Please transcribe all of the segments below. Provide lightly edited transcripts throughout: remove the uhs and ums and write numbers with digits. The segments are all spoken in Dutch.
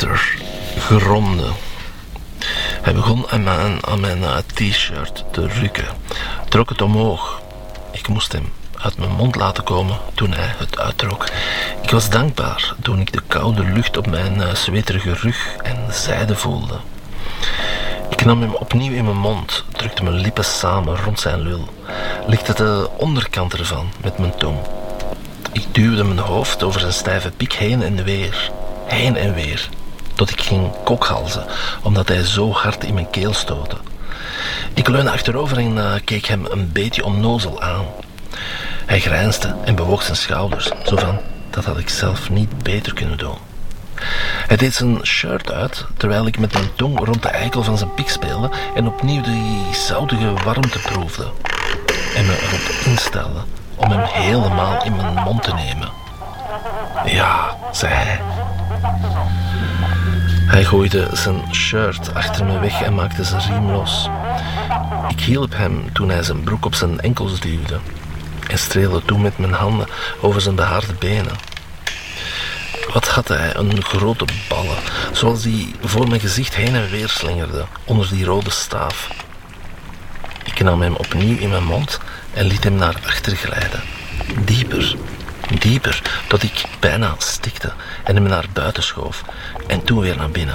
Arthur gromde. Hij begon aan mijn t-shirt te rukken, trok het omhoog. Ik moest hem uit mijn mond laten komen toen hij het uittrok. Ik was dankbaar toen ik de koude lucht op mijn zweterige rug en zijde voelde. Ik nam hem opnieuw in mijn mond, drukte mijn lippen samen rond zijn lul, likte de onderkant ervan met mijn tong. Ik duwde mijn hoofd over zijn stijve pik heen en weer, tot ik ging kokhalzen, omdat hij zo hard in mijn keel stootte. Ik leunde achterover en keek hem een beetje onnozel aan. Hij grijnsde en bewoog zijn schouders, zo van, dat had ik zelf niet beter kunnen doen. Hij deed zijn shirt uit, terwijl ik met mijn tong rond de eikel van zijn pik speelde en opnieuw die zoutige warmte proefde. En me erop instelde om hem helemaal in mijn mond te nemen. Ja, zei hij. Hij gooide zijn shirt achter me weg en maakte zijn riem los. Ik hielp hem toen hij zijn broek op zijn enkels duwde en streelde toen met mijn handen over zijn behaarde benen. Wat had hij een grote ballen, zoals die voor mijn gezicht heen en weer slingerde onder die rode staaf. Ik nam hem opnieuw in mijn mond en liet hem naar achter glijden. Dieper, tot ik bijna stikte en hem naar buiten schoof en toen weer naar binnen.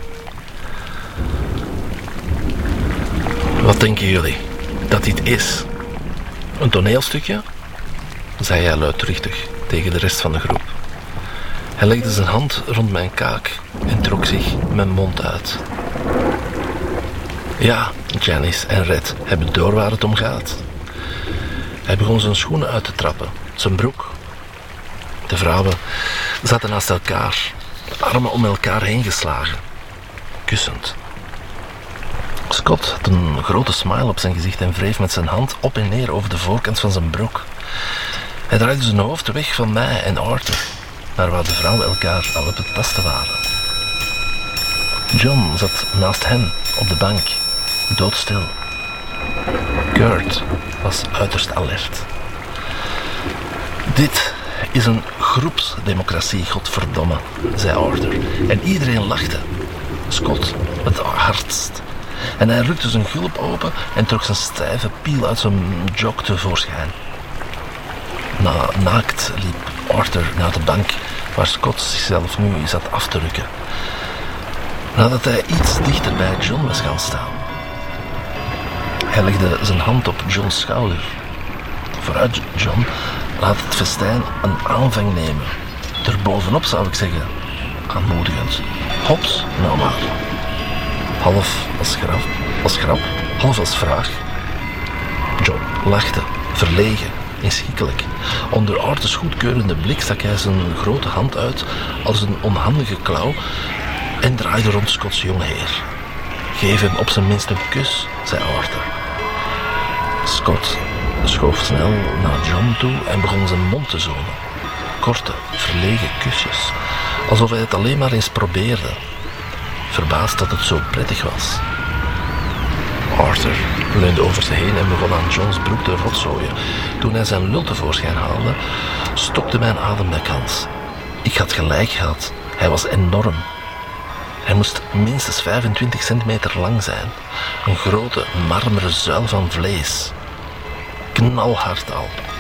Wat denken jullie dat dit is? Een toneelstukje? Zei hij luidruchtig tegen de rest van de groep. Hij legde zijn hand rond mijn kaak en trok zich mijn mond uit. Ja, Janice en Red hebben door waar het om gaat. Hij begon zijn schoenen uit te trappen, zijn broek. De vrouwen zaten naast elkaar, de armen om elkaar heen geslagen, kussend. Scott had een grote smile op zijn gezicht en wreef met zijn hand op en neer over de voorkant van zijn broek. Hij draaide zijn hoofd weg van mij en Arthur, naar waar de vrouwen elkaar al op het tasten waren. John zat naast hen op de bank, doodstil. Kurt was uiterst alert. Dit is een groepsdemocratie, godverdomme, zei Arthur. En iedereen lachte. Scott het hardst. En hij rukte zijn gulp open en trok zijn stijve piel uit zijn jog tevoorschijn. Naakt liep Arthur naar de bank waar Scott zichzelf nu zat af te rukken. Nadat hij iets dichter bij John was gaan staan. Hij legde zijn hand op John's schouder. Vooruit, John, laat het festijn een aanvang nemen. Erbovenop zou ik zeggen, aanmoedigend. Hops, nou maar. Half als grap, half als vraag. John lachte, verlegen, inschikkelijk. Onder Arthur's goedkeurende blik stak hij zijn grote hand uit als een onhandige klauw en draaide rond Scotts jonge heer. Geef hem op zijn minst een kus, zei Arthur. Scott schoof snel naar John toe en begon zijn mond te zonen. Korte, verlegen kusjes, alsof hij het alleen maar eens probeerde. Verbaasd dat het zo prettig was. Arthur leunde over ze heen en begon aan John's broek te rotzooien. Toen hij zijn lul tevoorschijn haalde, stokte mijn adem bij kans. Ik had gelijk gehad. Hij was enorm. Hij moest minstens 25 centimeter lang zijn. Een grote marmeren zuil van vlees. Knalhard al.